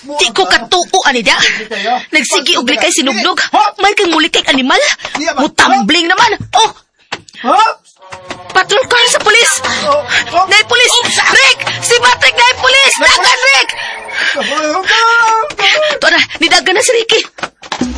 Di ko katuo, anida. Nagsigi og likay sinugnog. May kang muli kay animal. Mutambling naman. Oh! Patrol car sa pulis. Nay pulis! Rick! Si Patrick, nay pulis! Dagan, Rick! Tara, nidagan na si Ricky.